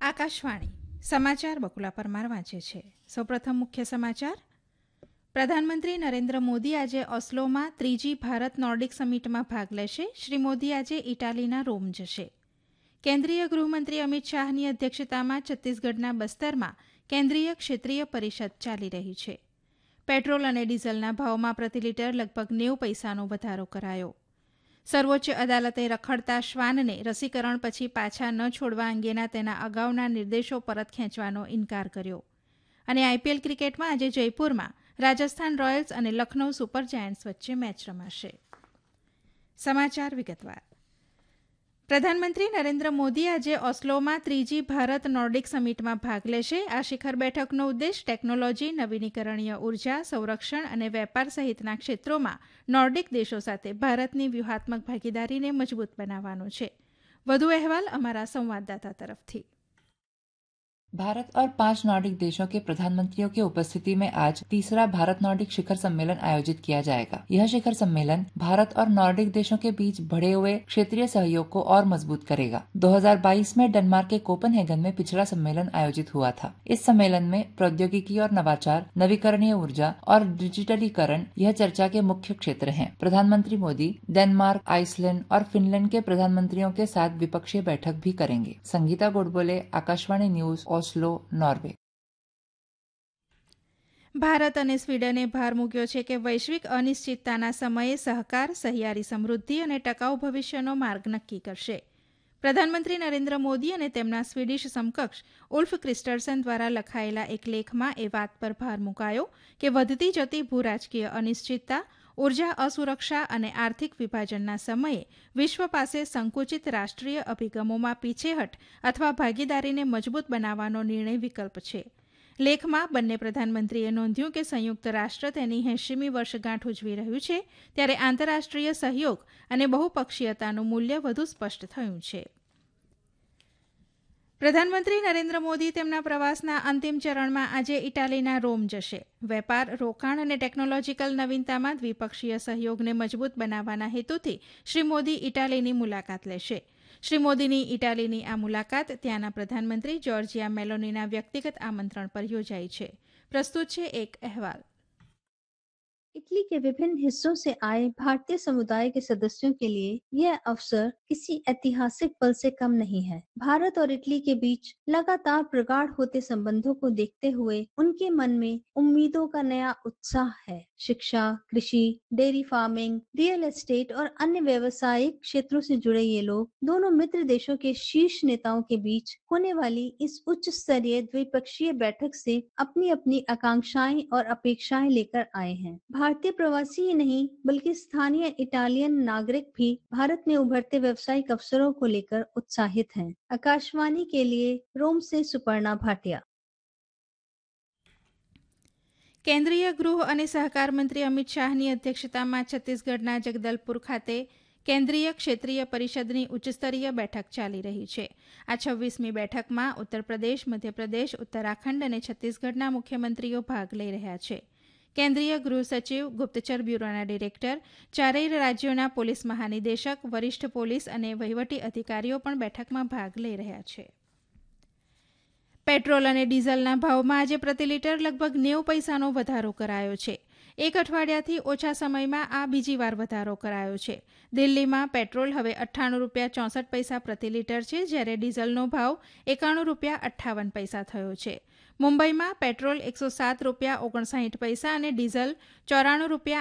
આકાશવાણી સમાચાર બકુલા પરમાર વાંચે છે. સૌપ્રથમ મુખ્ય સમાચાર. પ્રધાનમંત્રી નરેન્દ્ર મોદી આજે ઓસ્લોમાં ત્રીજી ભારત નોર્ડિક સમિટમાં ભાગ લેશે. શ્રી મોદી આજે ઇટાલીના રોમ જશે. કેન્દ્રીય ગૃહમંત્રી અમિત શાહની અધ્યક્ષતામાં છત્તીસગઢના બસ્તરમાં કેન્દ્રીય ક્ષેત્રીય પરિષદ ચાલી રહી છે. પેટ્રોલ અને ડીઝલના ભાવમાં પ્રતિ લીટર લગભગ 90 પૈસાનો વધારો કરાયો. સર્વોચ્ચ અદાલતે રખડતા શ્વાનને રસીકરણ પછી પાછા ન છોડવા અંગેના તેના અગાઉના નિર્દેશો પરત ખેંચવાનો ઇનકાર કર્યો. અને આઈપીએલ ક્રિકેટમાં આજે જયપુરમાં રાજસ્થાન રોયલ્સ અને લખનૌ સુપર જાયન્ટ્સ વચ્ચે મેચ રમાશે. સમાચાર વિગતવાર. પ્રધાનમંત્રી નરેન્દ્ર મોદી આજે ઓસ્લોમાં ત્રીજી ભારત નોર્ડિક સમિટમાં ભાગ લેશે. આ શિખર બેઠકનો ઉદ્દેશ ટેકનોલોજી, નવીનીકરણીય ઉર્જા, સંરક્ષણ અને વેપાર સહિતના ક્ષેત્રોમાં નોર્ડિક દેશો સાથે ભારતની વ્યૂહાત્મક ભાગીદારીને મજબૂત બનાવવાનો છે. વધુ અહેવાલ અમારા સંવાદદાતા તરફથી. भारत और 5 नॉर्डिक देशों के प्रधानमंत्रियों की उपस्थिति में आज तीसरा भारत नॉर्डिक शिखर सम्मेलन आयोजित किया जाएगा. यह शिखर सम्मेलन भारत और नॉर्डिक देशों के बीच बढ़े हुए क्षेत्रीय सहयोग को और मजबूत करेगा. 2022 में डेनमार्क के कोपेनहेगन में पिछला सम्मेलन आयोजित हुआ था. इस सम्मेलन में प्रौद्योगिकी और नवाचार, नवीकरणीय ऊर्जा और डिजिटलीकरण यह चर्चा के मुख्य क्षेत्र हैं. प्रधानमंत्री मोदी डेनमार्क, आइसलैंड और फिनलैंड के प्रधानमंत्रियों के साथ द्विपक्षीय बैठक भी करेंगे. Sangeeta Godbole, Akashvani news, Oslo, Norway. Bharat અને સ્વીડને ભાર મૂક્યો છે કે વૈશ્વિક અનિશ્ચિતતાના સમયે સહકાર, સહિયારી સમૃદ્ધિ અને ટકાઉ ભવિષ્યનો માર્ગ નક્કી કરશે. પ્રધાનમંત્રી નરેન્દ્ર મોદી અને તેમના સ્વીડિશ સમકક્ષ ઉલ્ફ ક્રિસ્ટર્સન દ્વારા લખાયેલા એક લેખમાં એ વાત પર ભાર મુકાયો કે વધતી જતી ભૂરાજકીય અનિશ્ચિતતા, ઉર્જા અસુરક્ષા અને આર્થિક વિભાજનના સમયે વિશ્વ પાસે સંકુચિત રાષ્ટ્રીય અભિગમોમાં પીછેહટ અથવા ભાગીદારીને મજબૂત બનાવવાનો નિર્ણય વિકલ્પ છે. લેખમાં બંને પ્રધાનમંત્રીએ નોંધ્યું કે સંયુક્ત રાષ્ટ્ર તેની 80મી વર્ષગાંઠ ઉજવી રહ્યું છે ત્યારે આંતરરાષ્ટ્રીય સહયોગ અને બહુપક્ષીયતાનું મૂલ્ય વધુ સ્પષ્ટ થયું છે. પ્રધાનમંત્રી નરેન્દ્ર મોદી તેમના પ્રવાસના અંતિમ ચરણમાં આજે ઇટાલીના રોમ જશે. વેપાર, રોકાણ અને ટેકનોલોજીકલ નવીનતામાં દ્વિપક્ષીય સહયોગને મજબૂત બનાવવાના હેતુથી શ્રી મોદી ઇટાલીની મુલાકાત લેશે. શ્રી મોદીની ઇટાલીની આ મુલાકાત ત્યાંના પ્રધાનમંત્રી જોર્જિયા મેલોનીના વ્યક્તિગત આમંત્રણ પર યોજાઈ છે. પ્રસ્તુત છે એક અહેવાલ. इटली के विभिन्न हिस्सों से आए भारतीय समुदाय के सदस्यों के लिए यह अवसर किसी ऐतिहासिक पल से कम नहीं है. भारत और इटली के बीच लगातार प्रगाढ़ होते संबंधों को देखते हुए उनके मन में उम्मीदों का नया उत्साह है. शिक्षा, कृषि, डेयरी फार्मिंग, रियल एस्टेट और अन्य व्यवसायिक क्षेत्रों से जुड़े ये लोग दोनों मित्र देशों के शीर्ष नेताओं के बीच होने वाली इस उच्च स्तरीय द्विपक्षीय बैठक से अपनी अपनी आकांक्षाएं और अपेक्षाएं लेकर आए हैं. भारतीय प्रवासी ही नहीं बल्कि स्थानीय इटालियन नागरिक भी भारत में उभरते व्यावसायिक अवसरों को लेकर उत्साहित हैं. आकाशवाणी के लिए रोम से सुपर्णा भाटिया. કેન્દ્રીય ગૃહ અને સહકાર મંત્રી અમિત શાહની અધ્યક્ષતામાં છત્તીસગઢના જગદલપુર ખાતે કેન્દ્રીય ક્ષેત્રીય પરિષદની ઉચ્ચસ્તરીય બેઠક ચાલી રહી છે. આ 26મી બેઠકમાં ઉત્તરપ્રદેશ, મધ્યપ્રદેશ, ઉત્તરાખંડ અને છત્તીસગઢના મુખ્યમંત્રીઓ ભાગ લઈ રહ્યા છે. કેન્દ્રીય ગૃહ સચિવ, ગુપ્તચર બ્યુરોના ડિરેક્ટર, ચારેય રાજ્યોના પોલીસ મહાનિદેશક, વરિષ્ઠ પોલીસ અને વહીવટી અધિકારીઓ પણ બેઠકમાં ભાગ લઈ રહ્યા છે. પેટ્રોલ અને ડીઝલના ભાવમાં આજે પ્રતિ લીટર લગભગ 90 પૈસાનો વધારો કરાયો છે. એક અઠવાડિયાથી ઓછા સમયમાં આ બીજી વાર વધારો કરાયો છે. દિલ્હીમાં પેટ્રોલ હવે 98.64 પ્રતિ લીટર છે, જ્યારે ડીઝલનો ભાવ 91.58 થયો છે. મુંબઈમાં પેટ્રોલ 107.59 અને ડીઝલ 94.